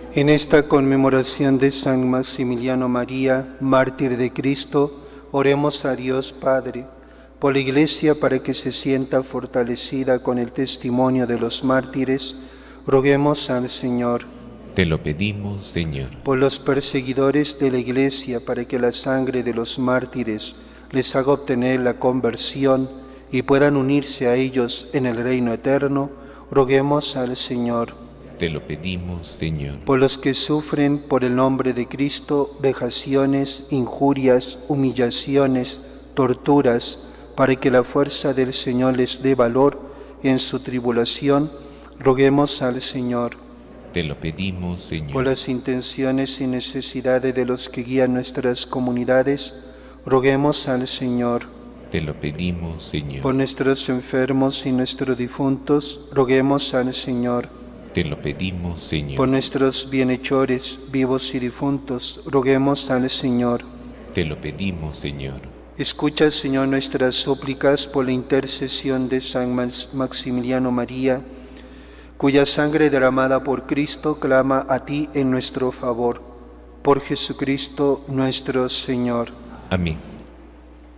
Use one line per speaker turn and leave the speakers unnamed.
En esta conmemoración de San Maximiliano María, mártir de Cristo, oremos a Dios Padre por la Iglesia para que se sienta fortalecida con el testimonio de los mártires. Roguemos al Señor.
Te lo pedimos, Señor.
Por los perseguidores de la Iglesia para que la sangre de los mártires les haga obtener la conversión y puedan unirse a ellos en el reino eterno, roguemos al Señor.
Te lo pedimos, Señor.
Por los que sufren por el nombre de Cristo vejaciones, injurias, humillaciones, torturas, para que la fuerza del Señor les dé valor en su tribulación, roguemos al Señor.
Te lo pedimos, Señor.
Por las intenciones y necesidades de los que guían nuestras comunidades, roguemos al Señor.
Te lo pedimos, Señor.
Por nuestros enfermos y nuestros difuntos, roguemos al Señor.
Te lo pedimos, Señor.
Por nuestros bienhechores, vivos y difuntos, roguemos al Señor.
Te lo pedimos, Señor.
Escucha, Señor, nuestras súplicas por la intercesión de San Maximiliano María, cuya sangre derramada por Cristo clama a ti en nuestro favor. Por Jesucristo nuestro Señor.
Amén.